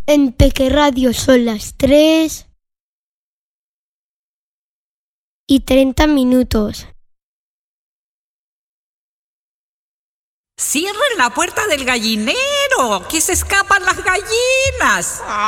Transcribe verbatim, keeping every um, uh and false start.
En Peque Radio son las tres y treinta minutos. ¡Cierren la puerta del gallinero! ¡Que se escapan las gallinas!